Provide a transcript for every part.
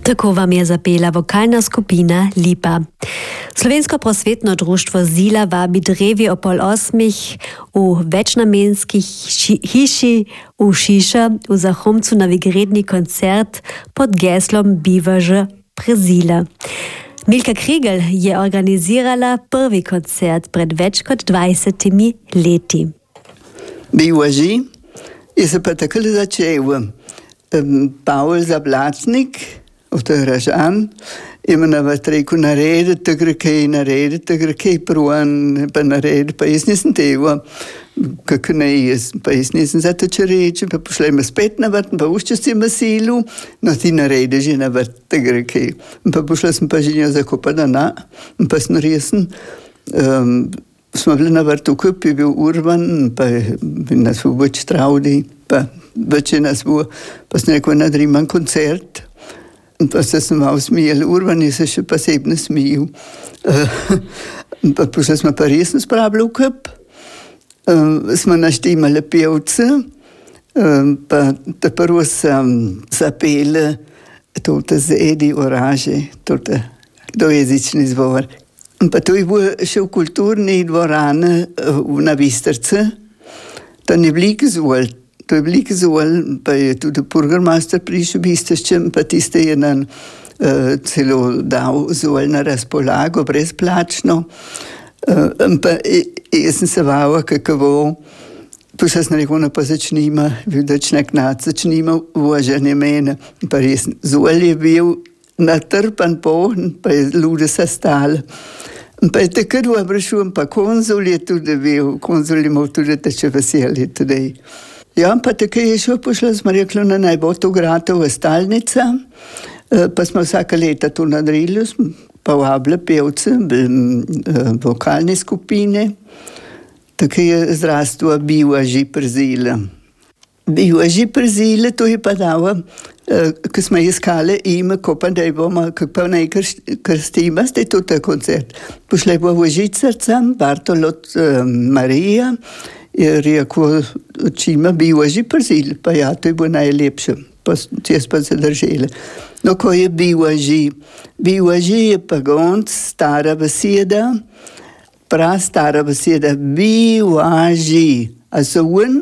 Tako vam je zapela vokalna skupina Lipa. Slovensko prosvetno društvo Zila vabi drevi o 7:30 v večnamenski hiši v Šiša v Zahomcu na vigredni koncert pod geslom Bivaže prezila. Milka Kriegel je organizirala prvi koncert pred več kot 20 leti. Bivaži je se pa takole začel. Pavel Zablacnik, Ražan, imenovat rekel narediti, tako kaj prvan, pa narediti, pa jaz nisem tega, kako ne jaz, pa jaz nisem zato če reči, pa pošlej me spet na vrt, pa ušče si me silu, no ti naredi že na vrt, tako kaj. Pa pošla sem pa ženja zakopada pa sem resen, smo bili na vrtu kup, je bil Urban, pa nas bo več traudi, pa več je nas bo, pa sem rekel, nadrimam koncert, pa se sem malo smijel, Urban je se še posebno smijel. Pa pošla smo pa resno spravili v kup, smo naštimali pevce, pa ta prvo sem zapela tote z Edi Oraže, tote dojezični zvor. Pa to je bilo še v kulturni dvorani na Bistrce, to je veliko zvol, pa je tudi burgermaster prišel Bistrčem, pa tiste je nam celo dal zvol na razpolago, brezplačno. Pa jaz sem se vava, kako pošla sem rekel, pa začnimo, začnimo uvažanje mene, pa res zvol je bil natrpan poln, pa je ljudi se stali. Pa je takrat vprašal, pa konzul je tudi bil, konzul imel tudi teče veselje tudi. Ja, pa tako je šel, pošla smo rekli, na naj bo to gratova stalnica, pa smo vsaka leta to nadrili, pa vabili pevce, vokalne skupine, tako je zrastva Bivaži prezila. Bivaži prezila, to je pa dava, ko smo iskali ime, pa da je bomo, kako naj krstimo, ste to ta koncert. Pošla je bo v Žicrcem, Bartolot Marija, je rekel, čima Bivaži prezila, pa ja, to je bo najlepše, pa jaz pa se držela. No, ko je Bivaži? Bivaži je pa gonc, stara beseda, stara beseda, Bivaži. A so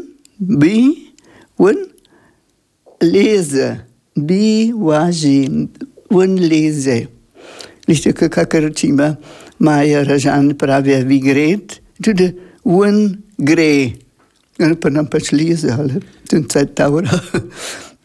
leze, Bivaži, leze. Lište, kakor čima Maja Ražan pravi, vi gret, tudi gre. Pa nam pač leze, ali tudi caj taura.